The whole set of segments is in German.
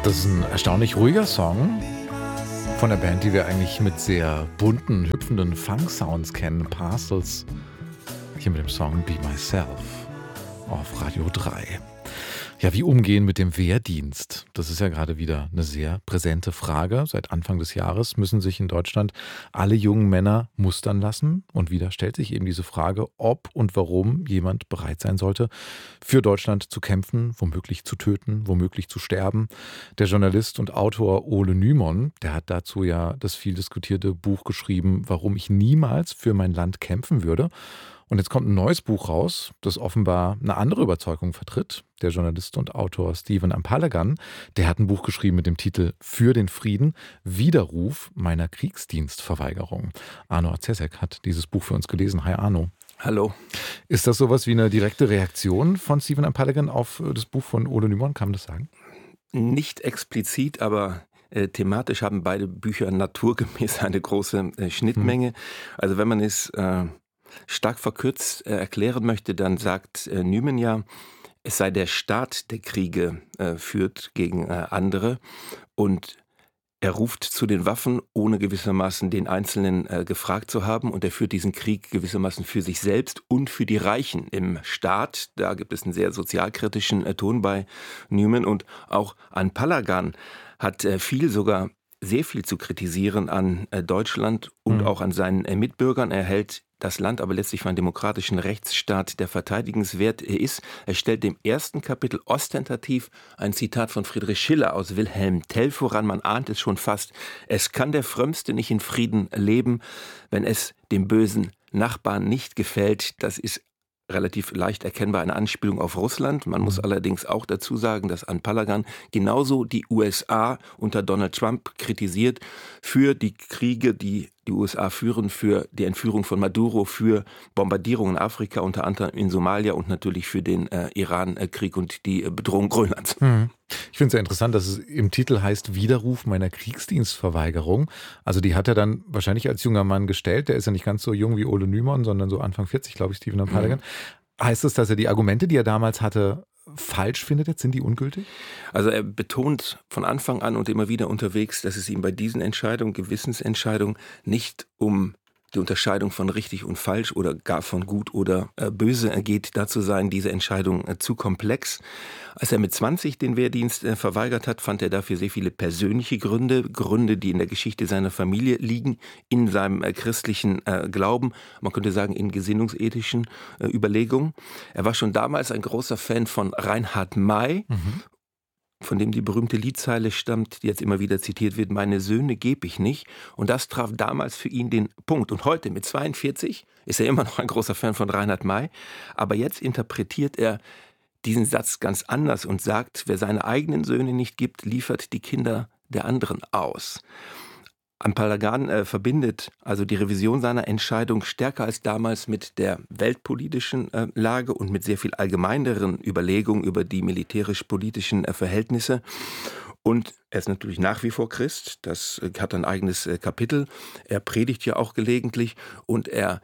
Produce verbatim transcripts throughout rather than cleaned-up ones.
Das ist ein erstaunlich ruhiger Song von der Band, die wir eigentlich mit sehr bunten, hüpfenden Funk-Sounds kennen. Parcels. Hier mit dem Song Be Myself auf Radio drei. Ja, wie umgehen mit dem Wehrdienst? Das ist ja gerade wieder eine sehr präsente Frage. Seit Anfang des Jahres müssen sich in Deutschland alle jungen Männer mustern lassen. Und wieder stellt sich eben diese Frage, ob und warum jemand bereit sein sollte, für Deutschland zu kämpfen, womöglich zu töten, womöglich zu sterben. Der Journalist und Autor Ole Nymon, der hat dazu ja das viel diskutierte Buch geschrieben, warum ich niemals für mein Land kämpfen würde. Und jetzt kommt ein neues Buch raus, das offenbar eine andere Überzeugung vertritt. Der Journalist und Autor Stephen Ampalagan, der hat ein Buch geschrieben mit dem Titel Für den Frieden, Widerruf meiner Kriegsdienstverweigerung. Arno Azesek hat dieses Buch für uns gelesen. Hi Arno. Hallo. Ist das sowas wie eine direkte Reaktion von Stephen Ampalagan auf das Buch von Ole Nymon? Kann man das sagen? Nicht explizit, aber äh, thematisch haben beide Bücher naturgemäß eine große äh, Schnittmenge. Hm. Also wenn man es äh, stark verkürzt äh, erklären möchte, dann sagt äh, Nymon ja, es sei der Staat, der Kriege äh, führt gegen äh, andere, und er ruft zu den Waffen, ohne gewissermaßen den Einzelnen äh, gefragt zu haben, und er führt diesen Krieg gewissermaßen für sich selbst und für die Reichen im Staat. Da gibt es einen sehr sozialkritischen äh, Ton bei Nymon, und auch Ampalagan hat äh, viel, sogar sehr viel zu kritisieren an äh, Deutschland und mhm. auch an seinen äh, Mitbürgern. Er hält das Land aber letztlich für einen demokratischen Rechtsstaat, der verteidigenswert ist. Er stellt dem ersten Kapitel ostentativ ein Zitat von Friedrich Schiller aus Wilhelm Tell voran. Man ahnt es schon fast. Es kann der Frömmste nicht in Frieden leben, wenn es dem bösen Nachbarn nicht gefällt. Das ist relativ leicht erkennbar eine Anspielung auf Russland. Man muss allerdings auch dazu sagen, dass Ampalagan genauso die U S A unter Donald Trump kritisiert für die Kriege, die die U S A führen, für die Entführung von Maduro, für Bombardierungen in Afrika, unter anderem in Somalia, und natürlich für den äh, Iran-Krieg und die äh, Bedrohung Grönlands. Hm. Ich finde es sehr interessant, dass es im Titel heißt Widerruf meiner Kriegsdienstverweigerung. Also die hat er dann wahrscheinlich als junger Mann gestellt. Der ist ja nicht ganz so jung wie Ole Nymon, sondern so Anfang vierzig, glaube ich, Stephen Ampalagan. Mhm. Heißt es, dass er die Argumente, die er damals hatte, falsch findet jetzt? Sind die ungültig? Also er betont von Anfang an und immer wieder unterwegs, dass es ihm bei diesen Entscheidungen, Gewissensentscheidungen, nicht um die Unterscheidung von richtig und falsch oder gar von gut oder äh, böse geht. Dazu seien diese Entscheidungen äh, zu komplex. Als er mit zwanzig den Wehrdienst äh, verweigert hat, fand er dafür sehr viele persönliche Gründe, Gründe, die in der Geschichte seiner Familie liegen, in seinem äh, christlichen äh, Glauben, man könnte sagen in gesinnungsethischen äh, Überlegungen. Er war schon damals ein großer Fan von Reinhard May, mhm. von dem die berühmte Liedzeile stammt, die jetzt immer wieder zitiert wird, meine Söhne geb ich nicht. Und das traf damals für ihn den Punkt. Und heute mit zweiundvierzig ist er immer noch ein großer Fan von Reinhard May. Aber jetzt interpretiert er diesen Satz ganz anders und sagt, wer seine eigenen Söhne nicht gibt, liefert die Kinder der anderen aus. Ampalagan äh, verbindet also die Revision seiner Entscheidung stärker als damals mit der weltpolitischen äh, Lage und mit sehr viel allgemeineren Überlegungen über die militärisch-politischen äh, Verhältnisse. Und er ist natürlich nach wie vor Christ, das äh, hat ein eigenes äh, Kapitel. Er predigt ja auch gelegentlich und er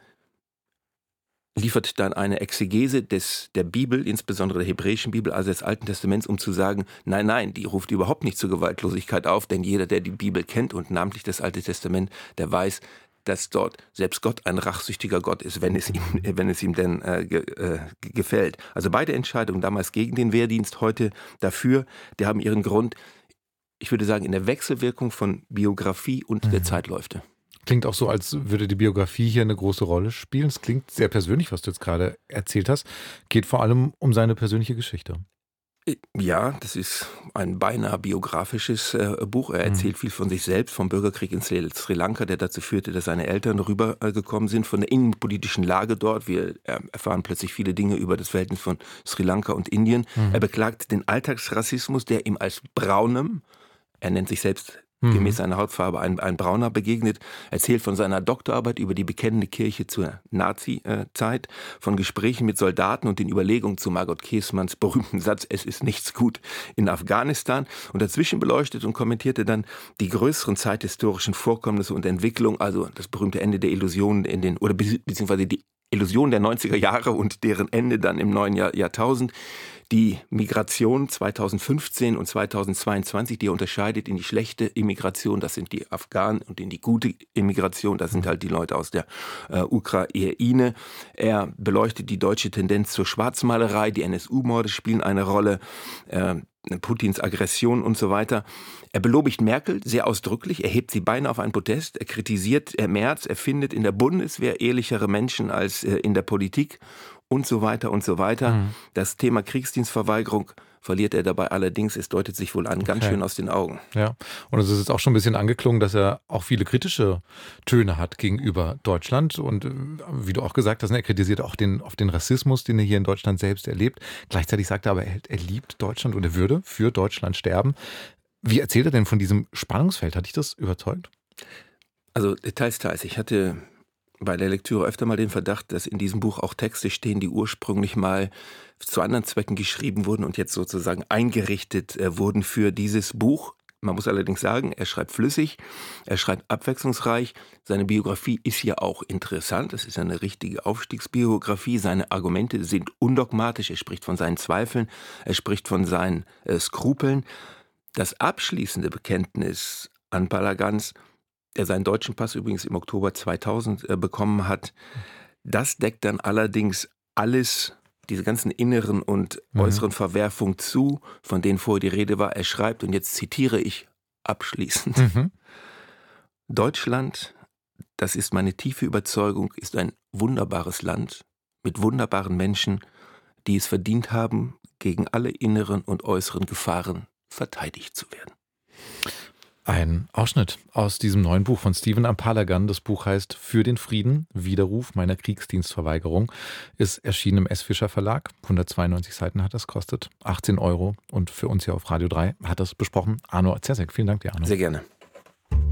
liefert dann eine Exegese des, der Bibel, insbesondere der hebräischen Bibel, also des Alten Testaments, um zu sagen, nein, nein, die ruft überhaupt nicht zur Gewaltlosigkeit auf, denn jeder, der die Bibel kennt und namentlich das Alte Testament, der weiß, dass dort selbst Gott ein rachsüchtiger Gott ist, wenn es ihm, wenn es ihm denn äh, ge, äh, gefällt. Also beide Entscheidungen, damals gegen den Wehrdienst, heute dafür, die haben ihren Grund, ich würde sagen, in der Wechselwirkung von Biografie und mhm. der Zeitläufe. Klingt auch so, als würde die Biografie hier eine große Rolle spielen. Es klingt sehr persönlich, was du jetzt gerade erzählt hast. Geht vor allem um seine persönliche Geschichte. Ja, das ist ein beinahe biografisches äh, Buch. Er erzählt mhm. viel von sich selbst, vom Bürgerkrieg in Sri, Sri Lanka, der dazu führte, dass seine Eltern rübergekommen äh, sind, von der innenpolitischen Lage dort. Wir äh, erfahren plötzlich viele Dinge über das Verhältnis von Sri Lanka und Indien. Mhm. Er beklagt den Alltagsrassismus, der ihm als Braunem, er nennt sich selbst gemäß seiner Hautfarbe ein, ein Brauner begegnet, erzählt von seiner Doktorarbeit über die bekennende Kirche zur Nazi-Zeit, von Gesprächen mit Soldaten und den Überlegungen zu Margot Käßmanns berühmten Satz, es ist nichts gut in Afghanistan, und dazwischen beleuchtet und kommentierte dann die größeren zeithistorischen Vorkommnisse und Entwicklung, also das berühmte Ende der Illusionen in den, oder beziehungsweise die Illusion der neunziger Jahre und deren Ende dann im neuen Jahr, Jahrtausend, die Migration zweitausendfünfzehn und zweitausendzweiundzwanzig, die er unterscheidet in die schlechte Immigration, das sind die Afghanen, und in die gute Immigration, das sind halt die Leute aus der äh, Ukraine. Er beleuchtet die deutsche Tendenz zur Schwarzmalerei, die N S U-Morde spielen eine Rolle, äh, Putins Aggression und so weiter. Er belobigt Merkel sehr ausdrücklich, er hebt sie beinahe auf einen Podest, er kritisiert Merz, er findet in der Bundeswehr ehrlichere Menschen als äh, in der Politik und so weiter und so weiter. Mhm. Das Thema Kriegsdienstverweigerung verliert er dabei allerdings, es deutet sich wohl an, ganz okay. schön aus den Augen. Ja, und es ist jetzt auch schon ein bisschen angeklungen, dass er auch viele kritische Töne hat gegenüber Deutschland und wie du auch gesagt hast, er kritisiert auch den, auf den Rassismus, den er hier in Deutschland selbst erlebt. Gleichzeitig sagt er aber, er, er liebt Deutschland und er würde für Deutschland sterben. Wie erzählt er denn von diesem Spannungsfeld? Hat dich das überzeugt? Also teils, teils. Ich hatte bei der Lektüre öfter mal den Verdacht, dass in diesem Buch auch Texte stehen, die ursprünglich mal zu anderen Zwecken geschrieben wurden und jetzt sozusagen eingerichtet äh, wurden für dieses Buch. Man muss allerdings sagen, er schreibt flüssig, er schreibt abwechslungsreich. Seine Biografie ist ja auch interessant. Es ist eine richtige Aufstiegsbiografie. Seine Argumente sind undogmatisch. Er spricht von seinen Zweifeln, er spricht von seinen äh, Skrupeln. Das abschließende Bekenntnis an Palagans, der seinen deutschen Pass übrigens im Oktober zweitausend äh, bekommen hat, das deckt dann allerdings alles, diese ganzen inneren und mhm. äußeren Verwerfungen zu, von denen vorher die Rede war. Er schreibt, und jetzt zitiere ich abschließend, mhm. Deutschland, das ist meine tiefe Überzeugung, ist ein wunderbares Land mit wunderbaren Menschen, die es verdient haben, gegen alle inneren und äußeren Gefahren verteidigt zu werden. Ein Ausschnitt aus diesem neuen Buch von Stephen M. Palagan. Das Buch heißt Für den Frieden, Widerruf meiner Kriegsdienstverweigerung, ist erschienen im S. Fischer Verlag. hundertzweiundneunzig Seiten hat das kostet, achtzehn Euro. Und für uns hier auf Radio drei hat das besprochen Arno Zerzek. Vielen Dank dir, Arno. Sehr gerne.